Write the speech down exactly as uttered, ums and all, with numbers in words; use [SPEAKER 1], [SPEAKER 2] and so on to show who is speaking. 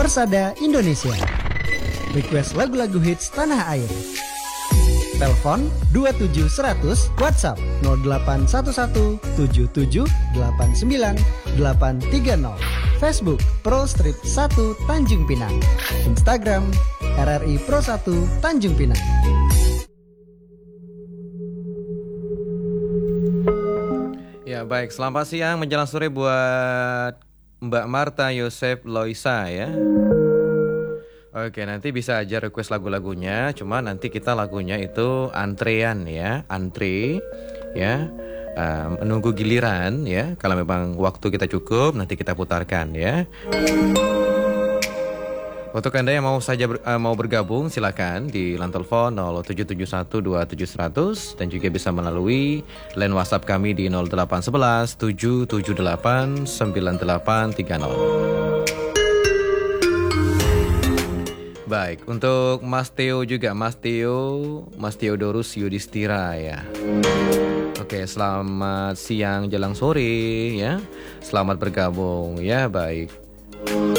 [SPEAKER 1] Persada Indonesia. Request lagu-lagu hits tanah air. Telepon dua tujuh seratus, WhatsApp nol delapan satu satu tujuh tujuh delapan sembilan delapan tiga nol. Facebook Pro Strip satu Tanjung Pinang. Instagram R R I Pro satu Tanjung Pinang.
[SPEAKER 2] Ya baik, selamat siang menjelang sore buat Mbak Marta Yosef Loisa ya. Oke, nanti bisa aja request lagu-lagunya, cuma nanti kita lagunya itu antrean ya, antre ya. Uh, menunggu giliran ya. Kalau memang waktu kita cukup, nanti kita putarkan ya. Untuk Anda yang mau saja ber, uh, mau bergabung, silakan di line telepon nol tujuh tujuh satu dua tujuh seratus dan juga bisa melalui line WhatsApp kami di nol delapan satu satu tujuh tujuh delapan sembilan delapan tiga nol. Baik, untuk Mas Theo juga, Mas Theo, Mas Theodorus Yudhistira ya. Oke, selamat siang jelang sore ya. Selamat bergabung ya, baik.